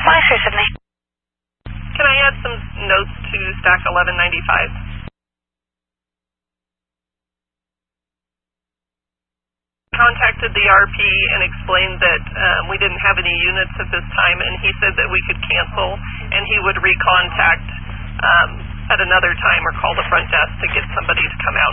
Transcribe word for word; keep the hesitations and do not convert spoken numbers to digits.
one three Sydney. Can I add some notes to stack eleven ninety-five? Contacted the R P and explained that um, we didn't have any units at this time, and he said that we could cancel, and he would recontact um, at another time or call the front desk to get somebody to come out.